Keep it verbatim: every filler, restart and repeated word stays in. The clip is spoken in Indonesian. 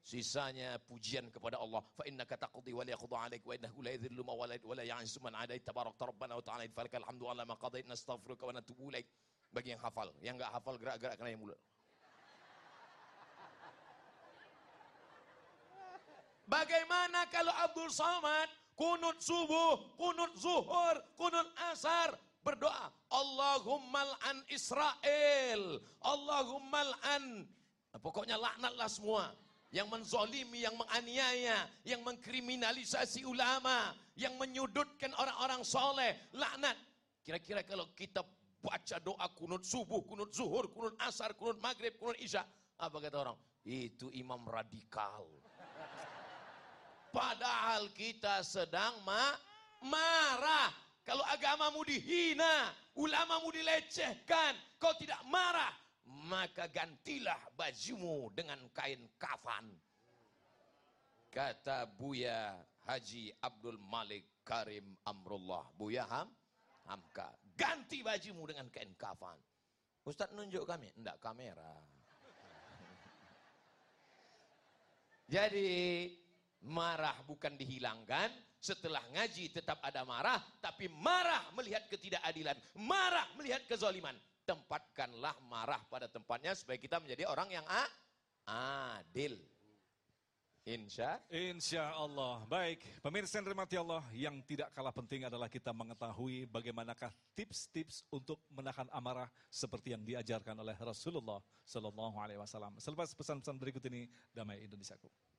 Sisanya pujian kepada Allah. Fa innaka taqdi wa la yaqda 'alaik wa innahu la yadhillu man walait wa la ya'izzu man 'adait tabarakta rabbana wa ta'ala falakal hamdu 'ala ma qadait nastaghfiruka wa natubu ilaik. Bagi yang hafal, yang enggak hafal gerak-gerak kena yang mulut. Bagaimana kalau Abdul Somad kunut subuh, kunut zuhur, kunut asar berdoa, Allahumma al'an Israel, Allahumma al'an, pokoknya laknatlah semua yang menzolimi, yang menganiaya, yang mengkriminalisasi ulama, yang menyudutkan orang-orang soleh, laknat. Kira-kira kalau kita baca doa kunut subuh, kunut zuhur, kunut asar, kunut maghrib, kunut isya, apa kata orang? Itu imam radikal. Padahal kita sedang ma marah. Kalau agamamu dihina, ulamamu dilecehkan, kau tidak marah, maka gantilah bajumu dengan kain kafan. Kata Buya Haji Abdul Malik Karim Amrullah, Buya Ham, Hamka, ganti bajumu dengan kain kafan. Ustaz nunjuk kami, enggak kamera. Jadi marah bukan dihilangkan, setelah ngaji tetap ada marah, tapi marah melihat ketidakadilan, marah melihat kezaliman. Tempatkanlah marah pada tempatnya supaya kita menjadi orang yang a adil. Insya Insya Allah. Baik, pemirsa yang dirahmati Allah, yang tidak kalah penting adalah kita mengetahui bagaimanakah tips-tips untuk menahan amarah seperti yang diajarkan oleh Rasulullah Sallallahu Alaihi Wasallam. Selepas pesan-pesan berikut ini, damai Indonesiaku.